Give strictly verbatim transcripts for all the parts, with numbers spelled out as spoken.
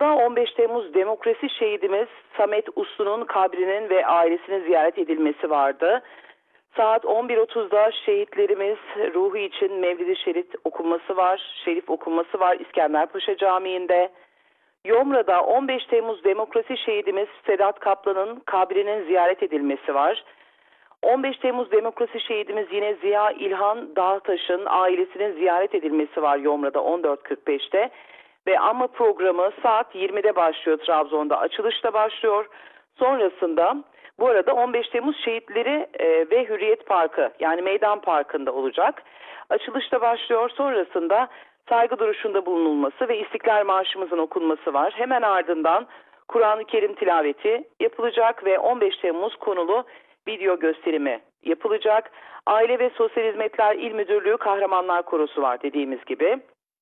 onda on beş Temmuz demokrasi şehidimiz Samet Uslu'nun kabrinin ve ailesinin ziyaret edilmesi vardı. Saat on bir otuzda şehitlerimiz ruhu için Mevlid-i Şerif okunması var. Şerif okunması var İskenderpaşa Camii'nde. Yomra'da on beş Temmuz demokrasi şehidimiz Sedat Kaplan'ın kabrinin ziyaret edilmesi var. on beş Temmuz demokrasi şehidimiz yine Ziya İlhan Dağtaş'ın ailesinin ziyaret edilmesi var Yomra'da on dört kırk beşte. Ve anma programı saat yirmide başlıyor Trabzon'da. Açılışla başlıyor. Sonrasında bu arada on beş Temmuz şehitleri e, ve Hürriyet Parkı yani Meydan Parkı'nda olacak. Açılışla başlıyor. Sonrasında saygı duruşunda bulunulması ve İstiklal Marşımızın okunması var. Hemen ardından Kur'an-ı Kerim tilaveti yapılacak ve on beş Temmuz konulu video gösterimi yapılacak. Aile ve Sosyal Hizmetler İl Müdürlüğü Kahramanlar Korosu var dediğimiz gibi.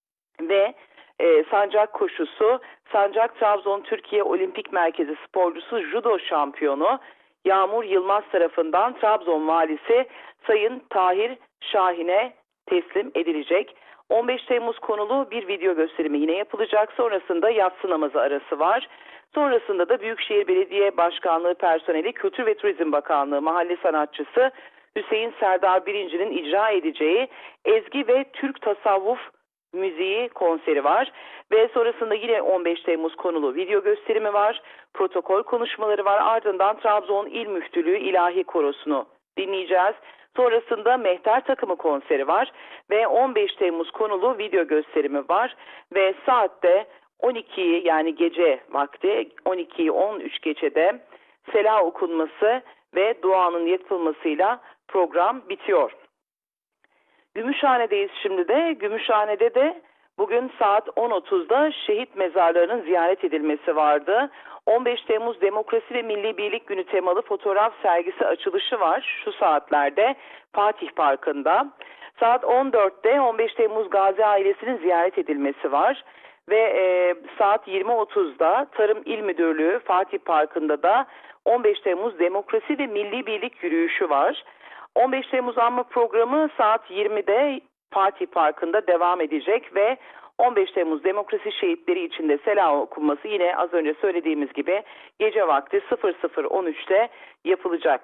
Ve e, sancak koşusu, Sancak Trabzon Türkiye Olimpik Merkezi sporcusu judo şampiyonu Yağmur Yılmaz tarafından Trabzon Valisi Sayın Tahir Şahin'e teslim edilecek. on beş Temmuz konulu bir video gösterimi yine yapılacak. Sonrasında yatsı namazı arası var. Sonrasında da Büyükşehir Belediye Başkanlığı personeli, Kültür ve Turizm Bakanlığı mahalle sanatçısı Hüseyin Serdar Birinci'nin icra edeceği ezgi ve Türk tasavvuf müziği konseri var. Ve sonrasında yine on beş Temmuz konulu video gösterimi var. Protokol konuşmaları var. Ardından Trabzon İl Müftülüğü İlahi Korosu'nu dinleyeceğiz. Sonrasında Mehter Takımı konseri var ve on beş Temmuz konulu video gösterimi var ve saatte on ikiyi yani gece vakti on ikiyi on üç geçede Sela okunması ve duanın yapılmasıyla program bitiyor. Gümüşhane'deyiz şimdi de. Gümüşhane'de de bugün saat on otuzda şehit mezarlarının ziyaret edilmesi vardı. on beş Temmuz Demokrasi ve Milli Birlik Günü temalı fotoğraf sergisi açılışı var şu saatlerde Fatih Parkı'nda. Saat on dörtte on beş Temmuz Gazi ailesinin ziyaret edilmesi var. Ve e, saat yirmi otuzda Tarım İl Müdürlüğü Fatih Parkı'nda da on beş Temmuz Demokrasi ve Milli Birlik yürüyüşü var. on beş Temmuz anma programı saat yirmide Fatih Parkı'nda devam edecek ve on beş Temmuz demokrasi şehitleri için de selam okunması yine az önce söylediğimiz gibi gece vakti sıfır sıfır on üçte yapılacak.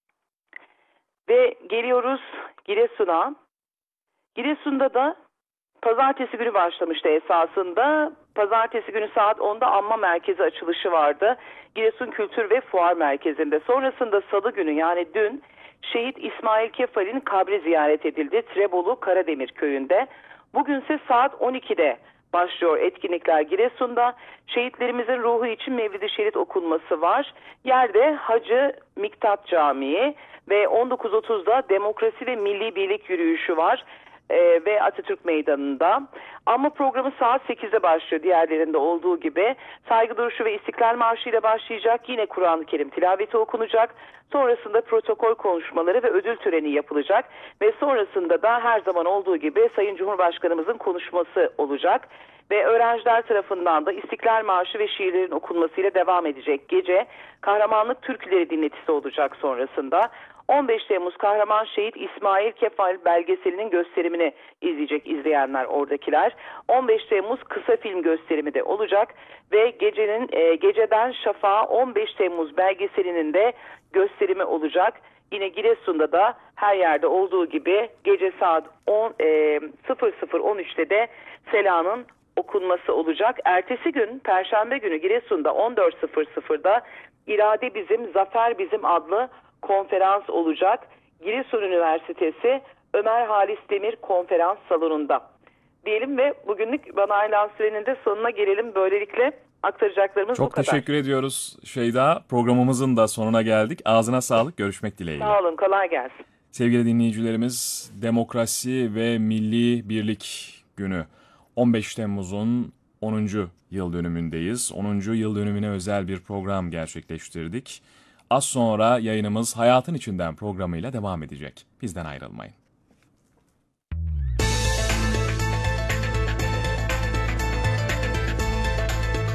Ve geliyoruz Giresun'a. Giresun'da da pazartesi günü başlamıştı esasında. Pazartesi günü saat onda anma merkezi açılışı vardı. Giresun Kültür ve Fuar Merkezi'nde. Sonrasında salı günü yani dün Şehit İsmail Kefal'in kabri ziyaret edildi Trebolu Karademir köyünde. Bugünse saat on ikide başlıyor etkinlikler Giresun'da. Şehitlerimizin ruhu için Mevlid-i Şerif okunması var. Yerde Hacı Miktat Camii ve on dokuz otuzda Demokrasi ve Milli Birlik yürüyüşü var. Ee, ve Atatürk Meydanı'nda. Ama programı saat sekizde başlıyor diğerlerinde olduğu gibi. Saygı duruşu ve İstiklal Marşı ile başlayacak. Yine Kur'an-ı Kerim tilaveti okunacak. Sonrasında protokol konuşmaları ve ödül töreni yapılacak. Ve sonrasında da her zaman olduğu gibi Sayın Cumhurbaşkanımızın konuşması olacak. Ve öğrenciler tarafından da İstiklal Marşı ve şiirlerin okunmasıyla devam edecek gece. Kahramanlık türküleri dinletisi olacak sonrasında. on beş Temmuz Kahraman Şehit İsmail Kefal belgeselinin gösterimini izleyecek izleyenler oradakiler. on beş Temmuz kısa film gösterimi de olacak ve gecenin e, geceden şafağa on beş Temmuz belgeselinin de gösterimi olacak. Yine Giresun'da da her yerde olduğu gibi gece saat on, e, sıfır sıfır on üçte de Sela'nın okunması olacak. Ertesi gün Perşembe günü Giresun'da on dört sıfır sıfırda İrade Bizim, Zafer Bizim adlı konferans olacak. Giresun Üniversitesi Ömer Halis Demir konferans salonunda. Diyelim ve bugünlük bana ayrılan sürenin de sonuna gelelim. Böylelikle aktaracaklarımız Çok bu kadar. Çok teşekkür ediyoruz Şeyda. Programımızın da sonuna geldik. Ağzına sağlık. Görüşmek dileğiyle. Sağ olun. Kolay gelsin. Sevgili dinleyicilerimiz, Demokrasi ve Milli Birlik Günü on beş Temmuz'un onuncu yıl dönümündeyiz. onuncu yıl dönümüne özel bir program gerçekleştirdik. Az sonra yayınımız Hayatın İçinden programıyla devam edecek. Bizden ayrılmayın.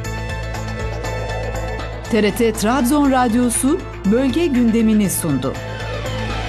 T R T Trabzon Radyosu bölge gündemini sundu.